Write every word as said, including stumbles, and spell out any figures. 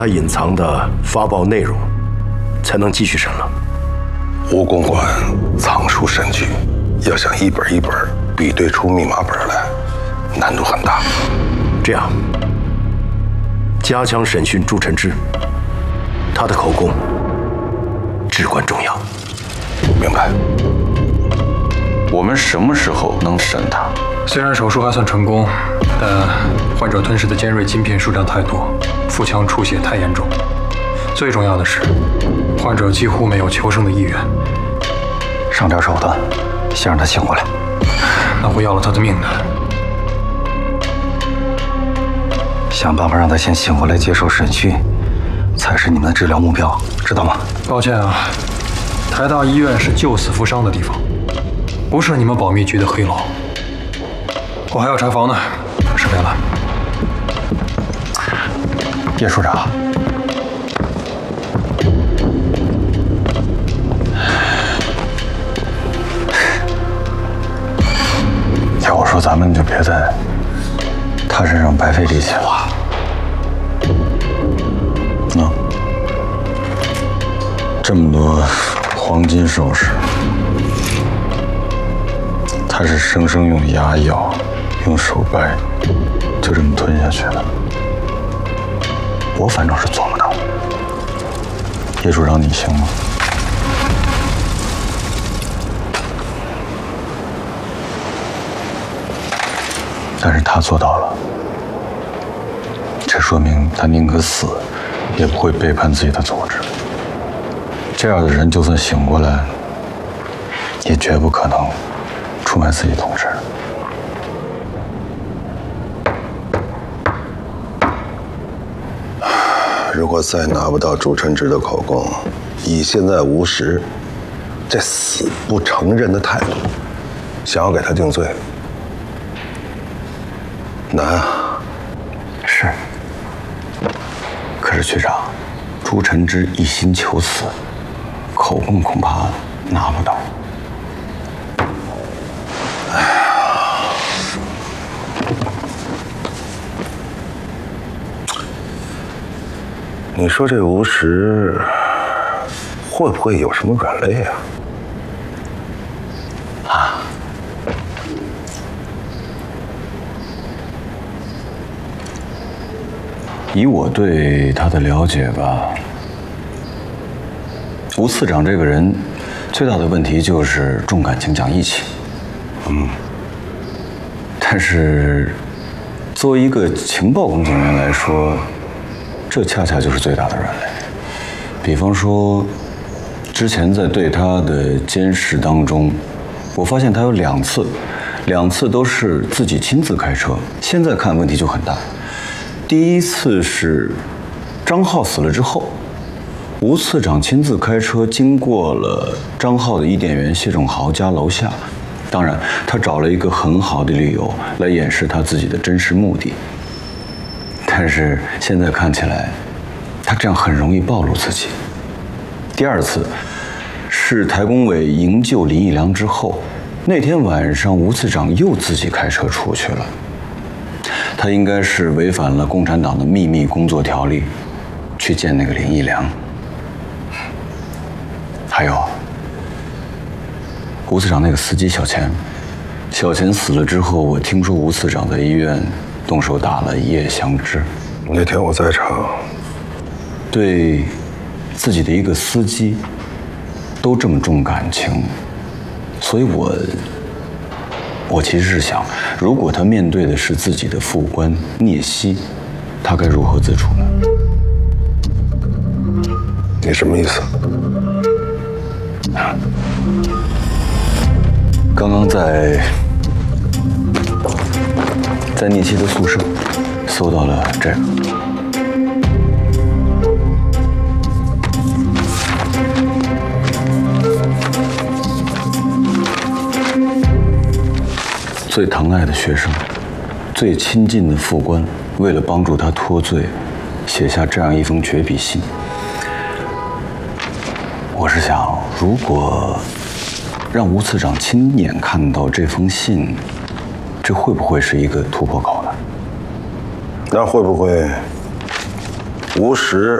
他隐藏的发报内容，才能继续审了。 吴公馆藏书甚巨，要想一本一本比对出密码本来，难度很大。 这样，加强审讯朱晨之，他的口供至关重要。 明白。 我们什么时候能审他？ 虽然手术还算成功，但患者吞噬的尖锐晶片数量太多，腹腔出血太严重。最重要的是，患者几乎没有求生的意愿。 上点手段，先让他醒过来。 那会要了他的命的。 想办法让他先醒过来接受审讯，才是你们的治疗目标，知道吗？ 抱歉啊，台大医院是救死扶伤的地方，不是你们保密局的黑牢。我还要查房呢，失陪了。 叶处长，要我说，咱们就别在他身上白费力气了。那、嗯、这么多黄金首饰，他是生生用牙咬、用手掰，就这么吞下去的。我反正是做不到。叶处长，你行吗？但是他做到了，这说明他宁可死，也不会背叛自己的组织。这样的人，就算醒过来，也绝不可能出卖自己同志。 如果再拿不到朱晨之的口供，以现在吴石这死不承认的态度，想要给他定罪，难啊。 是。可是局长，朱晨之一心求死，口供恐怕拿不到。 哎呀，你说这吴石会不会有什么软肋啊？ 啊？以我对他的了解吧，吴次长这个人最大的问题就是重感情讲义气。嗯。但是作为一个情报工作人员来说，这恰恰就是最大的软肋。比方说，之前在对他的监视当中，我发现他有两次，两次都是自己亲自开车。现在看问题就很大。第一次是张浩死了之后，吴次长亲自开车经过了张浩的伊甸园谢仲豪家楼下，当然他找了一个很好的理由来掩饰他自己的真实目的。但是现在看起来，他这样很容易暴露自己。第二次是台工委营救林义良之后，那天晚上吴次长又自己开车出去了。他应该是违反了共产党的秘密工作条例，去见那个林义良。还有，吴次长那个司机小钱，小钱死了之后，我听说吴次长在医院动手打了叶祥之。 那天我在场。 对自己的一个司机都这么重感情，所以我我其实是想，如果他面对的是自己的副官聂曦，他该如何自处呢？ 你什么意思？ 刚刚在在聂曦的宿舍搜到了这个。最疼爱的学生，最亲近的副官，为了帮助他脱罪，写下这样一封绝笔信。我是想，如果让吴次长亲眼看到这封信，这会不会是一个突破口呢？ 那会不会吴石